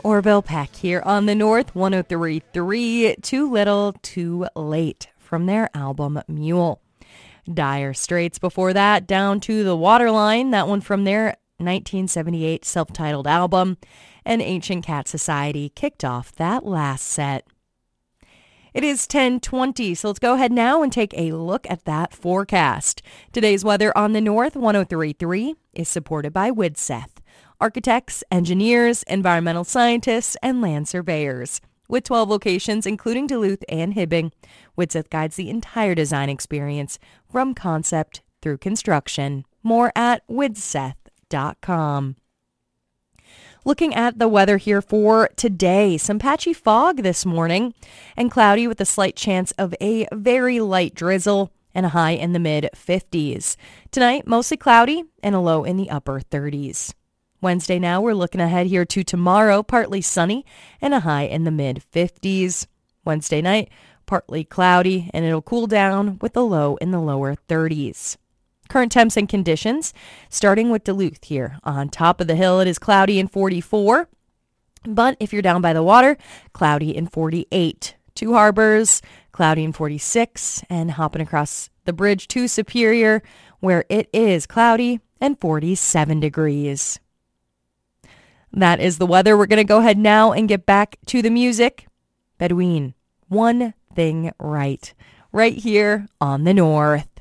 Orville Peck here on the North 103.3, Too Little, Too Late from their album Mule. Dire Straits before that, Down to the Waterline, that one from their 1978 self-titled album, and Ancient Cat Society kicked off that last set. It is 10:20, so let's go ahead now and take a look at that forecast. Today's weather on the North 103.3 is supported by Widseth, architects, engineers, environmental scientists, and land surveyors. With 12 locations, including Duluth and Hibbing, Widseth guides the entire design experience from concept through construction. More at widseth.com. Looking at the weather here for today, some patchy fog this morning and cloudy with a slight chance of a very light drizzle and a high in the mid-50s. Tonight, mostly cloudy and a low in the upper 30s. Wednesday now, we're looking ahead here to tomorrow, partly sunny and a high in the mid-50s. Wednesday night, partly cloudy and it'll cool down with a low in the lower 30s. Current temps and conditions, starting with Duluth here. On top of the hill, it is cloudy and 44. But if you're down by the water, cloudy and 48. Two Harbors, cloudy and 46. And hopping across the bridge to Superior, where it is cloudy and 47 degrees. That is the weather. We're going to go ahead now and get back to the music. Bedouin, One Thing Right here on the North.